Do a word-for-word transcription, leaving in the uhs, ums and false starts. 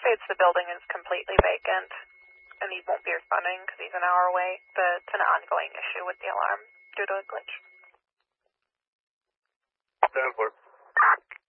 states the building is completely vacant, and he won't be responding because he's an hour away, but it's an ongoing issue with the alarm due to a glitch. ten four.